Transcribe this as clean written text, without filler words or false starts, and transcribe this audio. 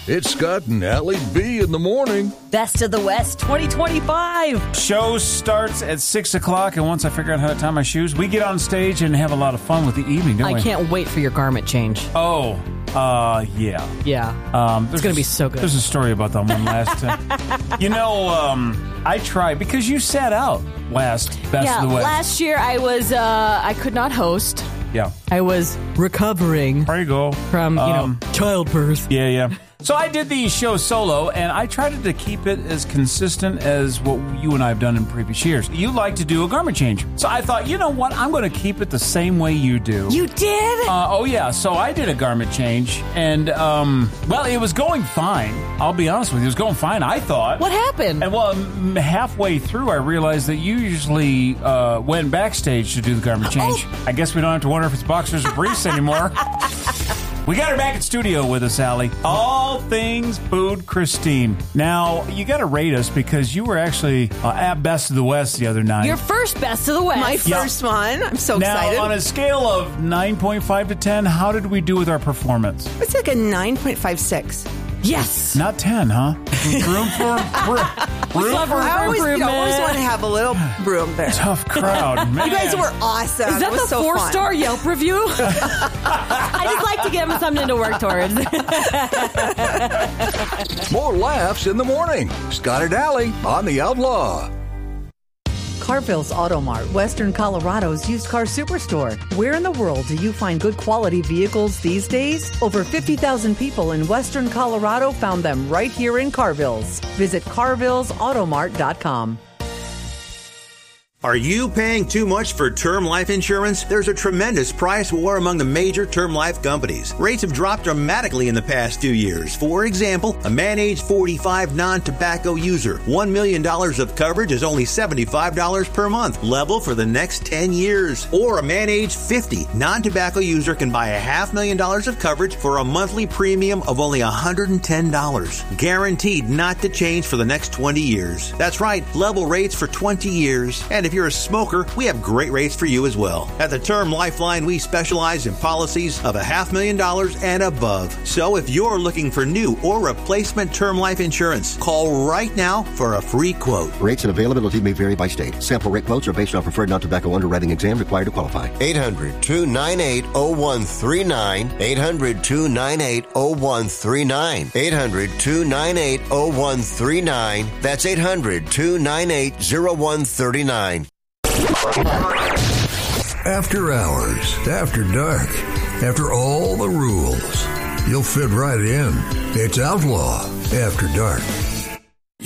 It's Scott and Allie B in the morning. Best of the West 2025. Show starts at 6 o'clock, and once I figure out how to tie my shoes, we get on stage and have a lot of fun with the evening, don't we? I can't wait for your garment change. Oh, yeah. Yeah. It's going to be so good. There's a story about that one last time. I tried, because you sat out last Best of the West. Last year I could not host. Yeah. I was recovering. There you go. From, childbirth. Yeah. So I did the show solo, and I tried to keep it as consistent as what you and I have done in previous years. You like to do a garment change. So I thought, you know what? I'm going to keep it the same way you do. You did? Oh, yeah. So I did a garment change, and, it was going fine. I'll be honest with you. It was going fine, I thought. What happened? And, halfway through, I realized that you usually went backstage to do the garment change. Oh. I guess we don't have to wonder if it's boxers or briefs anymore. We got her back in studio with us, Allie. All things food, Christine. Now, you got to rate us because you were actually at Best of the West the other night. Your first Best of the West. My first one. I'm so excited. Now, on a scale of 9.5 to 10, how did we do with our performance? It's like a 9.56. Yes. Not 10, huh? Room for I always want to have a little room there. Tough crowd, man. You guys were awesome. Is that the 4-star Yelp review? I just like to give them something to work towards. More laughs in the morning. Scott and Allie on The Outlaw. Carville's Auto Mart, Western Colorado's used car superstore. Where in the world do you find good quality vehicles these days? Over 50,000 people in Western Colorado found them right here in Carville's. Visit carvillesautomart.com. Are you paying too much for term life insurance? There's a tremendous price war among the major term life companies. Rates have dropped dramatically in the past 2 years. For example, a man age 45 non-tobacco user, $1 million of coverage is only $75 per month, level for the next 10 years. Or a man age 50 non-tobacco user can buy $500,000 of coverage for a monthly premium of only $110. Guaranteed not to change for the next 20 years. That's right, level rates for 20 years. And if you're a smoker, we have great rates for you as well. At the Term Lifeline, we specialize in policies of $500,000 and above. So if you're looking for new or replacement term life insurance, call right now for a free quote. Rates and availability may vary by state. Sample rate quotes are based on preferred non-tobacco underwriting exam required to qualify. 800-298-0139. 800-298-0139. 800-298-0139. That's 800-298-0139. After hours, after dark, after all the rules, you'll fit right in. It's Outlaw After Dark.